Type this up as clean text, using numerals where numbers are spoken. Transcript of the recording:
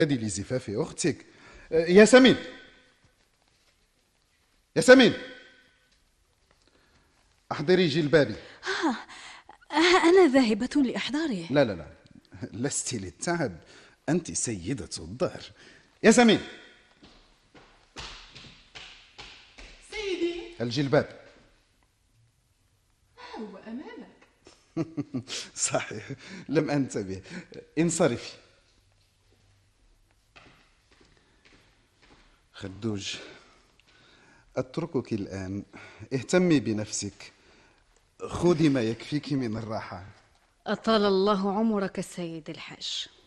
هذه لزفاف أختك. ياسمين، ياسمين، أحضري جلبابي. أنا ذاهبة لإحضاره. لا لا لا، لست للتعب، أنت سيدة الدار. ياسمين، سيدي. الجلباب. هو أمامك. صحيح، لم أنتبه. انصرفي. خدوج، أتركك الآن، اهتمي بنفسك، خذي ما يكفيك من الراحة. أطال الله عمرك السيد الحاج.